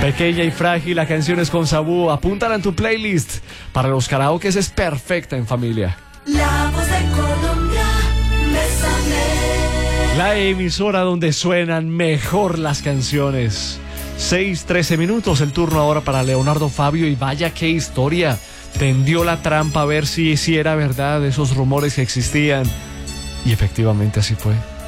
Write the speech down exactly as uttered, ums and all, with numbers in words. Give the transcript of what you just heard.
Pequeña y Frágil, la canción es con Sabú. Apúntala en tu playlist. Para los karaokes es perfecta en familia. La voz de Colombia, Bésame. La emisora donde suenan mejor las canciones. seis, trece minutos, el turno ahora para Leonardo Fabio. Y vaya qué historia. Tendió la trampa a ver si, si era verdad esos rumores que existían. Y efectivamente así fue.